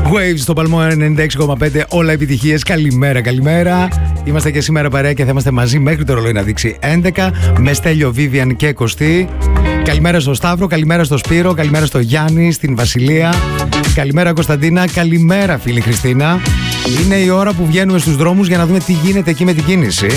Waves στο παλμό 96,5. Όλα επιτυχίες. Καλημέρα, καλημέρα. Είμαστε και σήμερα παρέα και θα είμαστε μαζί μέχρι το ρολόι να δείξει 11 με Στέλιο, Βίβιαν και Κωστή. Καλημέρα στο Σταύρο, καλημέρα στο Σπύρο, καλημέρα στο Γιάννη, στην Βασιλεία. Καλημέρα Κωνσταντίνα, καλημέρα φίλη Χριστίνα. Είναι η ώρα που βγαίνουμε στους δρόμους για να δούμε τι γίνεται εκεί με την κίνηση.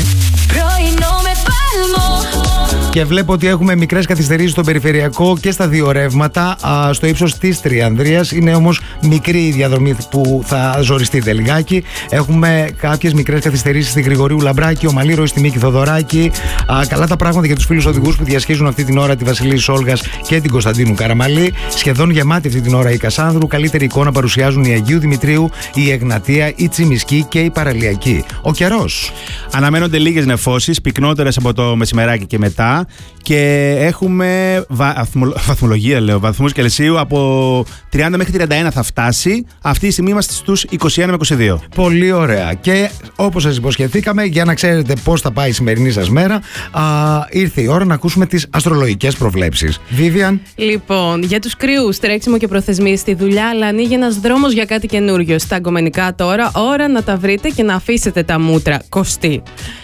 Και βλέπω ότι έχουμε μικρές καθυστερήσεις στο περιφερειακό και στα δύο ρεύματα στο ύψος της Τριανδρίας. Είναι όμως μικρή η διαδρομή που θα ζοριστείτε λιγάκι. Έχουμε κάποιες μικρές καθυστερήσεις στη Γρηγορίου Λαμπράκη, ο Μαλίρο στη Μίκη Θοδωράκη. Καλά τα πράγματα για τους φίλους οδηγούς που διασχίζουν αυτή την ώρα τη Βασιλής Όλγας και την Κωνσταντίνου Καραμαλή. Σχεδόν γεμάτη αυτή την ώρα η Κασάνδρου. Καλύτερη εικόνα παρουσιάζουν η Αγίου Δημητρίου, η Εγνατία, η Τσιμισκή και η Παραλιακή. Ο καιρός. Αναμένονται λίγες νεφώσεις, πυκνότερες από το μεσημεράκι και μετά. Και έχουμε βαθμούς Κελσίου από 30 μέχρι 31 θα φτάσει. Αυτή τη στιγμή είμαστε στους 21 με 22. Πολύ ωραία. Και όπως σας υποσχεθήκαμε, για να ξέρετε πώς θα πάει η σημερινή σας μέρα, ήρθε η ώρα να ακούσουμε τις αστρολογικές προβλέψεις. Βίβιαν. Λοιπόν, για τους κρυούς, τρέξιμο και προθεσμίες στη δουλειά, αλλά ανοίγει ένας δρόμος για κάτι καινούριο. Στα αγκομενικά τώρα, ώρα να τα βρείτε και να αφήσετε τα μούτρα. Κωστή.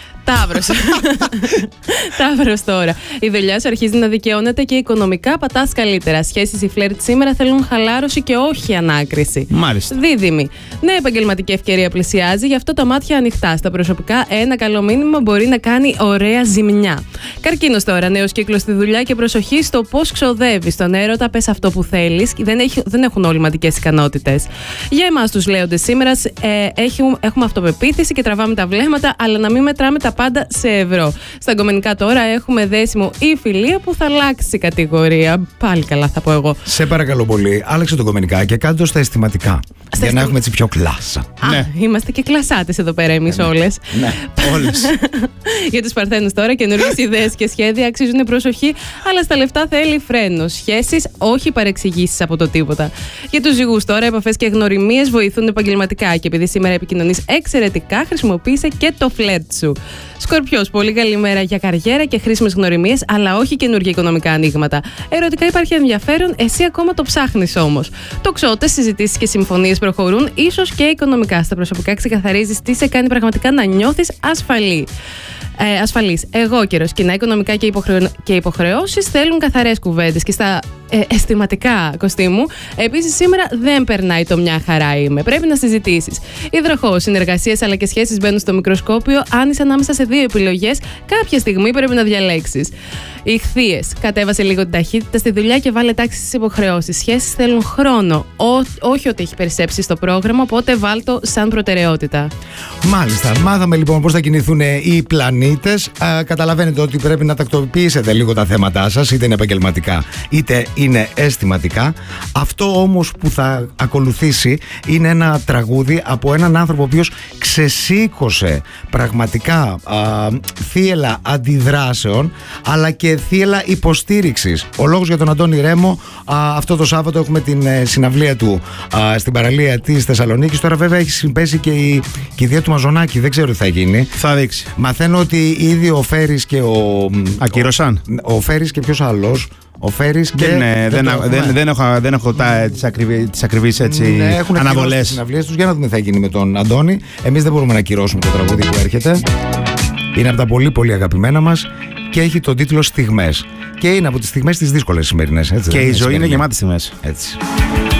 Ταύρος τώρα. Η δουλειά σου αρχίζει να δικαιώνεται και οικονομικά πατάς καλύτερα. Σχέσεις ή φλερτ σήμερα θέλουν χαλάρωση και όχι ανάκριση. Μάλιστα. Δίδυμη. Νέα επαγγελματική ευκαιρία πλησιάζει, γι' αυτό τα μάτια ανοιχτά. Στα προσωπικά, ένα καλό μήνυμα μπορεί να κάνει ωραία ζημιά. Καρκίνος τώρα. Νέος κύκλος στη δουλειά και προσοχή στο πώς ξοδεύεις. Στον έρωτα, πες αυτό που θέλεις. Δεν έχουν όλοι μαντικές ικανότητες. Για εμάς τους λέοντες σήμερα, έχουμε αυτοπεποίθηση και τραβάμε τα βλέμματα, αλλά να μην μετράμε τα πάντα σε ευρώ. Στα αγκομενικά τώρα έχουμε δέσιμο ή φιλία που θα αλλάξει κατηγορία. Πάλι καλά θα πω εγώ. Σε παρακαλώ πολύ, άλλαξε το αγκομενικά και κάντε το στα αισθηματικά. Για να έχουμε έτσι πιο κλάσα. Ναι. Είμαστε και κλασάτες εδώ πέρα εμείς όλες. Ναι, όλες. Για τους Παρθένους τώρα, καινούργιες ιδέες και σχέδια αξίζουν προσοχή, αλλά στα λεφτά θέλει φρένο. Σχέσεις, όχι παρεξηγήσεις από το τίποτα. Για τους Ζυγούς τώρα, επαφές και γνωριμίες βοηθούν επαγγελματικά και επειδή σήμερα επικοινωνείς εξαιρετικά, χρησιμοποίησε και το φλερτ σου. Σκορπιός, πολύ καλή μέρα για καριέρα και χρήσιμες γνωριμίες, αλλά όχι καινούργια οικονομικά ανοίγματα. Ερωτικά υπάρχει ενδιαφέρον, εσύ ακόμα το ψάχνεις όμως. Τοξότες, συζητήσεις και συμφωνίες προχωρούν, ίσως και οικονομικά. Στα προσωπικά ξεκαθαρίζεις τι σε κάνει πραγματικά να νιώθεις ασφαλής. Εγώκερος, κοινά οικονομικά και υποχρεώσεις θέλουν καθαρές κουβέντες. Και στα αισθηματικά, Κωστή μου, επίσης σήμερα δεν περνάει το μια χαρά είμαι. Πρέπει να συζητήσεις. Υδροχόος, συνεργασίες αλλά και σχέσεις μπαίνουν στο μικροσκόπιο. Αν είσαι ανάμεσα σε δύο επιλογές, κάποια στιγμή πρέπει να διαλέξεις. Ιχθύες, κατέβασε λίγο την ταχύτητα στη δουλειά και βάλε τάξη στις υποχρεώσεις. Σχέσεις θέλουν χρόνο. Όχι ότι έχει περισσέψει στο πρόγραμμα, οπότε βάλτο σαν προτεραιότητα. Μάλιστα. Μάθαμε λοιπόν πώς θα κινηθούν οι πλανήτες. Καταλαβαίνετε ότι πρέπει να τακτοποιήσετε λίγο τα θέματά σας, είτε είναι επαγγελματικά είτε είναι αισθηματικά. Αυτό όμως που θα ακολουθήσει είναι ένα τραγούδι από έναν άνθρωπο ο οποίος ξεσήκωσε πραγματικά θύελλα αντιδράσεων αλλά και θύελλα υποστήριξης. Ο λόγος για τον Αντώνη Ρέμο, αυτό το Σάββατο έχουμε την συναυλία του στην παραλία της Θεσσαλονίκης. Τώρα βέβαια έχει συμπέσει και η κηδεία του Μαζονάκη, δεν ξέρω τι θα γίνει. Θα δείξει. Μαθαίνω ότι ήδη ο Φέρης και ο... Ακύρωσαν. Ο Φέρης και ποιος άλλος. Ο Φέρης και... Δεν έχω τις ακριβείς έτσι αναβολές. Τις συναυλίες τους, για να δούμε τι θα γίνει με τον Αντώνη. Εμείς δεν μπορούμε να ακυρώσουμε το τραγούδι που έρχεται. Είναι από τα πολύ πολύ αγαπημένα μας και έχει τον τίτλο Στιγμές. Και είναι από τις στιγμές τις δύσκολες σημερινές. Έτσι, και η ζωή είναι γεμάτη στιγμές. Έτσι.